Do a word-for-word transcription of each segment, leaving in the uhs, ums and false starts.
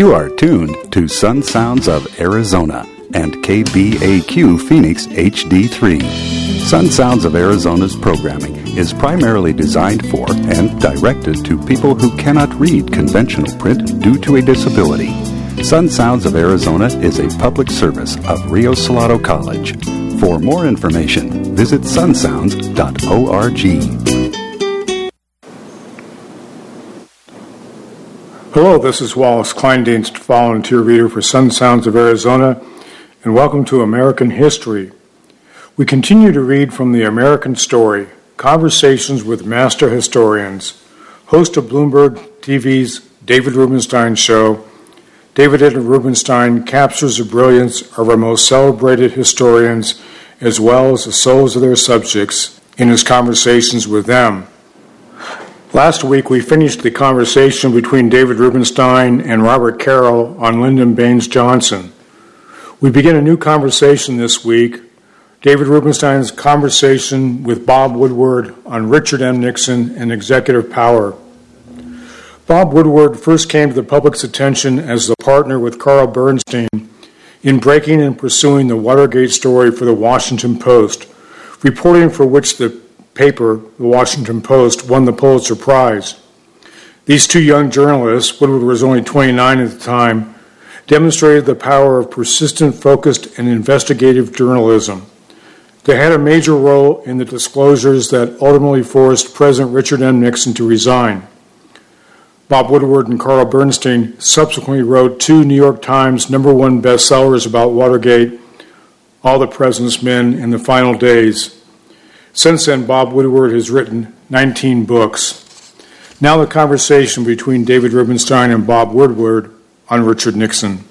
You are tuned to Sun Sounds of Arizona and K B A Q Phoenix H D three. Sun Sounds of Arizona's programming is primarily designed for and directed to people who cannot read conventional print due to a disability. Sun Sounds of Arizona is a public service of Rio Salado College. For more information, visit sun sounds dot org. Hello, this is Wallace Kleindienst, volunteer reader for Sun Sounds of Arizona, and welcome to American History. We continue to read from the American Story, Conversations with Master Historians. Host of Bloomberg T V's David Rubenstein Show, David Edward Rubenstein captures the brilliance of our most celebrated historians as well as the souls of their subjects in his conversations with them. Last week, we finished the conversation between David Rubenstein and Robert Carroll on Lyndon Baines Johnson. We begin a new conversation this week, David Rubenstein's conversation with Bob Woodward on Richard M. Nixon and executive power. Bob Woodward first came to the public's attention as the partner with Carl Bernstein in breaking and pursuing the Watergate story for the Washington Post, reporting for which the paper, the Washington Post, won the Pulitzer Prize. These two young journalists, Woodward was only twenty-nine at the time, demonstrated the power of persistent, focused, and investigative journalism. They had a major role in the disclosures that ultimately forced President Richard M. Nixon to resign. Bob Woodward and Carl Bernstein subsequently wrote two New York Times number one bestsellers about Watergate, All the President's Men and The Final Days. Since then, Bob Woodward has written nineteen books. Now the conversation between David Rubenstein and Bob Woodward on Richard Nixon.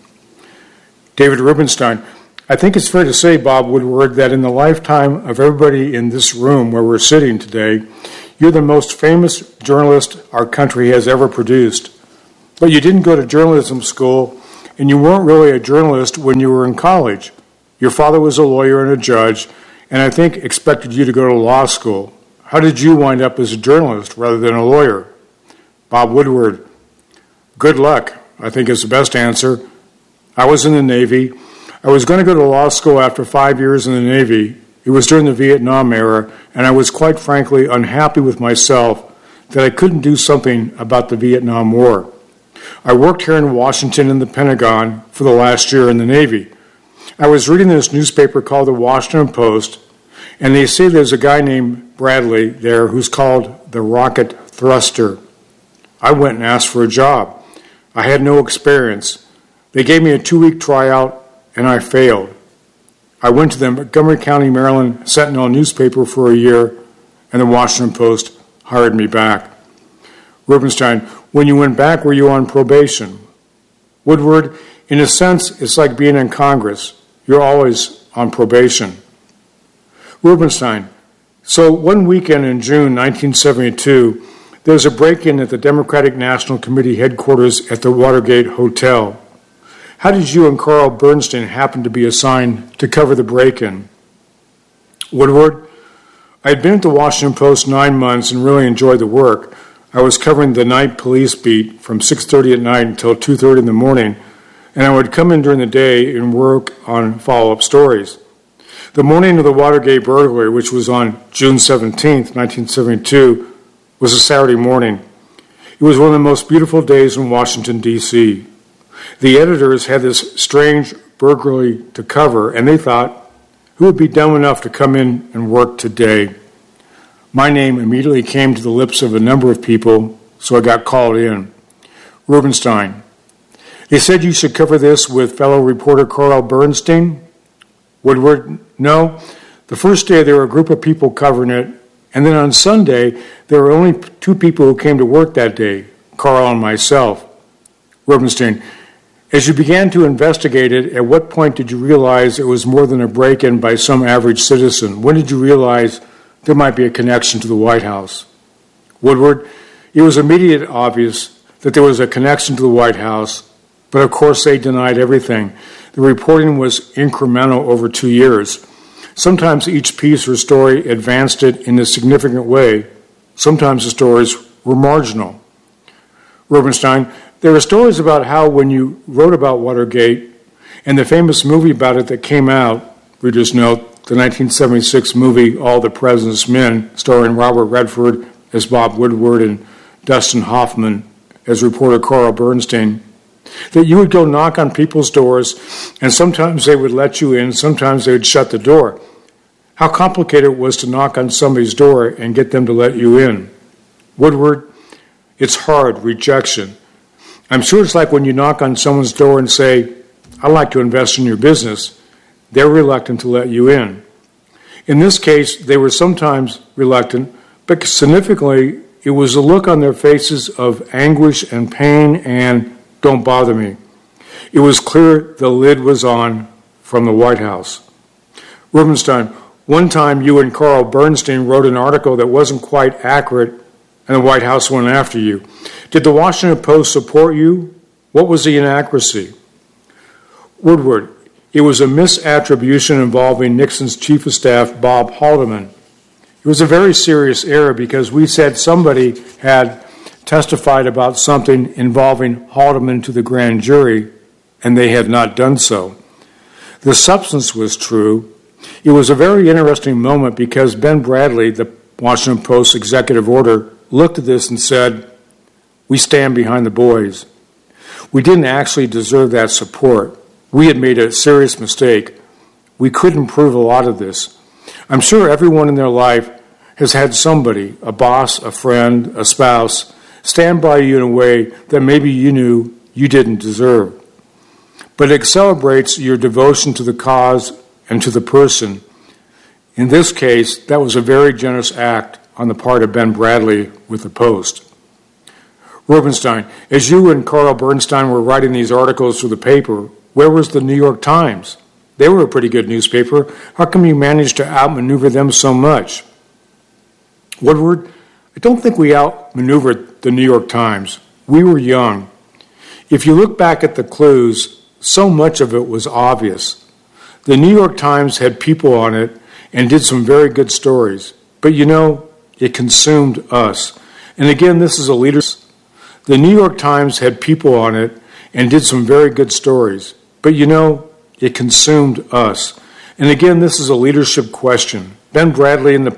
David Rubenstein, I think it's fair to say, Bob Woodward, that in the lifetime of everybody in this room where we're sitting today, you're the most famous journalist our country has ever produced. But you didn't go to journalism school, and you weren't really a journalist when you were in college. Your father was a lawyer and a judge, and I think expected you to go to law school. How did you wind up as a journalist rather than a lawyer? Bob Woodward, good luck, I think is the best answer. I was in the Navy. I was going to go to law school after five years in the Navy. It was during the Vietnam era, and I was quite frankly unhappy with myself that I couldn't do something about the Vietnam War. I worked here in Washington in the Pentagon for the last year in the Navy. I was reading this newspaper called the Washington Post, and they say there's a guy named Bradley there who's called the Rocket Thruster. I went and asked for a job. I had no experience. They gave me a two-week tryout, and I failed. I went to the Montgomery County, Maryland Sentinel newspaper for a year, and the Washington Post hired me back. Rubenstein, when you went back, were you on probation? Woodward, in a sense, it's like being in Congress. You're always on probation. Rubenstein, so one weekend in June nineteen seventy-two, there was a break-in at the Democratic National Committee headquarters at the Watergate Hotel. How did you and Carl Bernstein happen to be assigned to cover the break-in? Woodward, I had been at the Washington Post nine months and really enjoyed the work. I was covering the night police beat from six thirty at night until two thirty in the morning, and I would come in during the day and work on follow-up stories. The morning of the Watergate burglary, which was on June seventeenth, nineteen seventy-two, was a Saturday morning. It was one of the most beautiful days in Washington, D C The editors had this strange burglary to cover, and they thought, who would be dumb enough to come in and work today? My name immediately came to the lips of a number of people, so I got called in. Rubenstein, they said you should cover this with fellow reporter Carl Bernstein? Woodward, no. The first day there were a group of people covering it, and then on Sunday there were only two people who came to work that day, Carl and myself. Rubenstein, as you began to investigate it, at what point did you realize it was more than a break-in by some average citizen? When did you realize there might be a connection to the White House? Woodward, it was immediately obvious that there was a connection to the White House, but of course they denied everything. The reporting was incremental over two years. Sometimes each piece or story advanced it in a significant way. Sometimes the stories were marginal. Rubenstein, there are stories about how when you wrote about Watergate and the famous movie about it that came out, readers note, the nineteen seventy-six movie All the President's Men, starring Robert Redford as Bob Woodward and Dustin Hoffman as reporter Carl Bernstein, that you would go knock on people's doors and sometimes they would let you in, sometimes they would shut the door. How complicated it was to knock on somebody's door and get them to let you in. Woodward, it's hard, rejection. I'm sure it's like when you knock on someone's door and say, I'd like to invest in your business. They're reluctant to let you in. In this case, they were sometimes reluctant, but significantly, it was the look on their faces of anguish and pain and don't bother me. It was clear the lid was on from the White House. Rubenstein, one time you and Carl Bernstein wrote an article that wasn't quite accurate and the White House went after you. Did the Washington Post support you? What was the inaccuracy? Woodward, it was a misattribution involving Nixon's chief of staff, Bob Haldeman. It was a very serious error because we said somebody had testified about something involving Haldeman to the grand jury, and they had not done so. The substance was true. It was a very interesting moment because Ben Bradley, the Washington Post executive order, looked at this and said, we stand behind the boys. We didn't actually deserve that support. We had made a serious mistake. We couldn't prove a lot of this. I'm sure everyone in their life has had somebody, a boss, a friend, a spouse, stand by you in a way that maybe you knew you didn't deserve. But it celebrates your devotion to the cause and to the person. In this case, that was a very generous act on the part of Ben Bradley with the Post. Rubenstein, as you and Carl Bernstein were writing these articles for the paper, where was the New York Times? They were a pretty good newspaper. How come you managed to outmaneuver them so much? Woodward, I don't think we outmaneuvered the New York Times. We were young. If you look back at the clues, so much of it was obvious. The New York Times had people on it and did some very good stories. But you know, it consumed us. And again, this is a leader. The New York Times had people on it and did some very good stories. But you know, it consumed us. And again, this is a leadership question. Ben Bradley and the